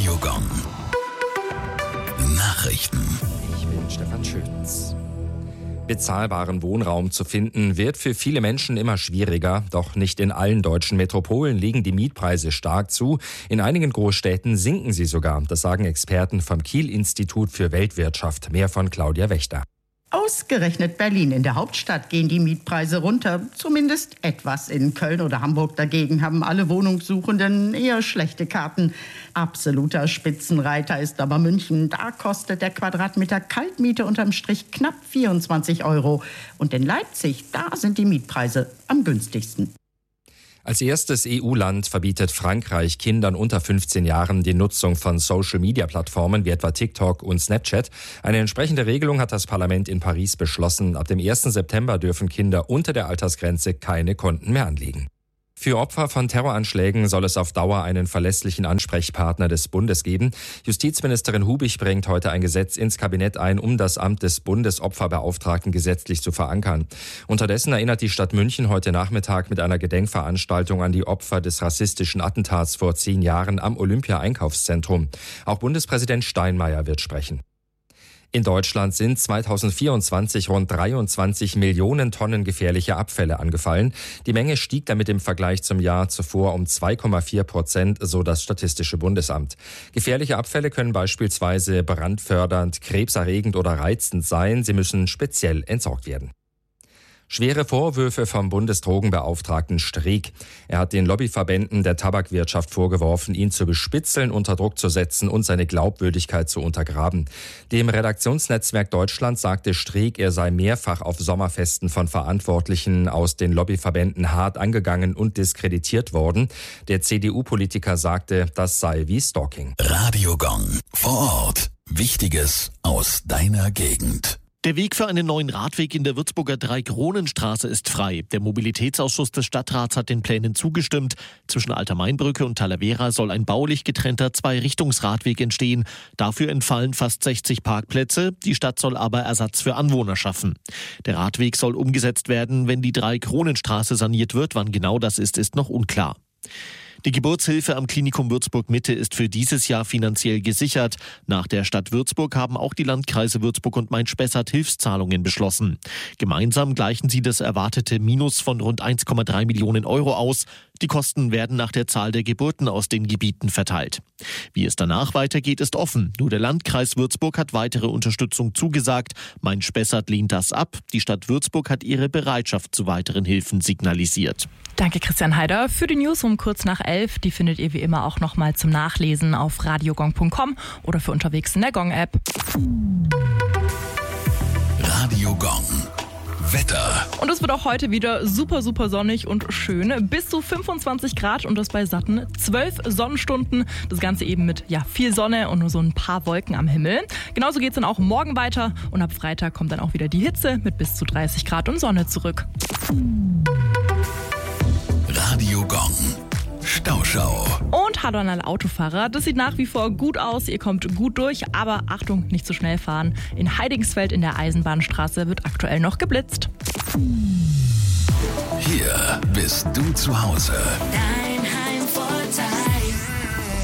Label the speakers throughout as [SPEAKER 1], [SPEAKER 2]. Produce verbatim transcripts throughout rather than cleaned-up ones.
[SPEAKER 1] Radiogong. Nachrichten.
[SPEAKER 2] Ich bin Stefan Schütz. Bezahlbaren Wohnraum zu finden, wird für viele Menschen immer schwieriger. Doch nicht in allen deutschen Metropolen liegen die Mietpreise stark zu. In einigen Großstädten sinken sie sogar. Das sagen Experten vom Kiel-Institut für Weltwirtschaft. Mehr von Claudia Wächter.
[SPEAKER 3] Ausgerechnet Berlin, in der Hauptstadt, gehen die Mietpreise runter. Zumindest etwas. In Köln oder Hamburg dagegen haben alle Wohnungssuchenden eher schlechte Karten. Absoluter Spitzenreiter ist aber München. Da kostet der Quadratmeter Kaltmiete unterm Strich knapp vierundzwanzig Euro. Und in Leipzig, da sind die Mietpreise am günstigsten.
[SPEAKER 2] Als erstes E U-Land verbietet Frankreich Kindern unter fünfzehn Jahren die Nutzung von Social-Media-Plattformen wie etwa TikTok und Snapchat. Eine entsprechende Regelung hat das Parlament in Paris beschlossen. Ab dem ersten September dürfen Kinder unter der Altersgrenze keine Konten mehr anlegen. Für Opfer von Terroranschlägen soll es auf Dauer einen verlässlichen Ansprechpartner des Bundes geben. Justizministerin Hubich bringt heute ein Gesetz ins Kabinett ein, um das Amt des Bundesopferbeauftragten gesetzlich zu verankern. Unterdessen erinnert die Stadt München heute Nachmittag mit einer Gedenkveranstaltung an die Opfer des rassistischen Attentats vor zehn Jahren am Olympia-Einkaufszentrum. Auch Bundespräsident Steinmeier wird sprechen. In Deutschland sind zweitausendvierundzwanzig rund dreiundzwanzig Millionen Tonnen gefährliche Abfälle angefallen. Die Menge stieg damit im Vergleich zum Jahr zuvor um zwei Komma vier Prozent, so das Statistische Bundesamt. Gefährliche Abfälle können beispielsweise brandfördernd, krebserregend oder reizend sein. Sie müssen speziell entsorgt werden. Schwere Vorwürfe vom Bundesdrogenbeauftragten Streeck. Er hat den Lobbyverbänden der Tabakwirtschaft vorgeworfen, ihn zu bespitzeln, unter Druck zu setzen und seine Glaubwürdigkeit zu untergraben. Dem Redaktionsnetzwerk Deutschland sagte Streeck, er sei mehrfach auf Sommerfesten von Verantwortlichen aus den Lobbyverbänden hart angegangen und diskreditiert worden. Der C D U-Politiker sagte, das sei wie Stalking.
[SPEAKER 1] Radiogong. Vor Ort. Wichtiges aus deiner Gegend.
[SPEAKER 4] Der Weg für einen neuen Radweg in der Würzburger Drei-Kronen-Straße ist frei. Der Mobilitätsausschuss des Stadtrats hat den Plänen zugestimmt. Zwischen Alter Mainbrücke und Talavera soll ein baulich getrennter Zwei-Richtungsradweg entstehen. Dafür entfallen fast sechzig Parkplätze. Die Stadt soll aber Ersatz für Anwohner schaffen. Der Radweg soll umgesetzt werden, wenn die Drei-Kronen-Straße saniert wird. Wann genau das ist, ist noch unklar. Die Geburtshilfe am Klinikum Würzburg Mitte ist für dieses Jahr finanziell gesichert. Nach der Stadt Würzburg haben auch die Landkreise Würzburg und Main-Spessart Hilfszahlungen beschlossen. Gemeinsam gleichen sie das erwartete Minus von rund eins Komma drei Millionen Euro aus. Die Kosten werden nach der Zahl der Geburten aus den Gebieten verteilt. Wie es danach weitergeht, ist offen. Nur der Landkreis Würzburg hat weitere Unterstützung zugesagt. Main-Spessart lehnt das ab. Die Stadt Würzburg hat ihre Bereitschaft zu weiteren Hilfen signalisiert.
[SPEAKER 5] Danke Christian Heider für die News um kurz nach elf. Die findet ihr wie immer auch nochmal zum Nachlesen auf radiogong punkt com oder für unterwegs in der Gong-App.
[SPEAKER 1] Radiogong. Wetter.
[SPEAKER 5] Und es wird auch heute wieder super, super sonnig und schön. Bis zu fünfundzwanzig Grad und das bei satten zwölf Sonnenstunden. Das Ganze eben mit ja, viel Sonne und nur so ein paar Wolken am Himmel. Genauso geht es dann auch morgen weiter. Und ab Freitag kommt dann auch wieder die Hitze mit bis zu dreißig Grad und Sonne zurück.
[SPEAKER 1] Radiogong. Stauschau.
[SPEAKER 5] Und hallo an alle Autofahrer. Das sieht nach wie vor gut aus. Ihr kommt gut durch, aber Achtung, nicht zu schnell fahren. In Heidingsfeld in der Eisenbahnstraße wird aktuell noch geblitzt.
[SPEAKER 1] Hier bist du zu Hause.
[SPEAKER 6] Dein Heimvorteil.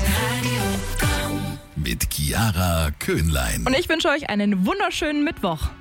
[SPEAKER 6] Radiogong.
[SPEAKER 1] Mit Chiara Köhnlein.
[SPEAKER 5] Und ich wünsche euch einen wunderschönen Mittwoch.